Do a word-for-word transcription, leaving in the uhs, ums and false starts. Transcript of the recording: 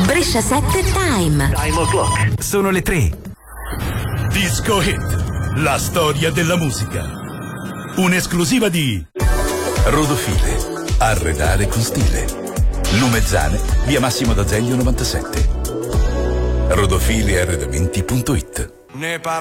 Brescia sette Time. Time o'clock. Sono le tre. Disco Hit, la storia della musica. Un'esclusiva di Rodofile, arredare con stile. Lumezzane, via Massimo d'Azeglio novantasette. rodofile arredamenti punto it. Ne parlo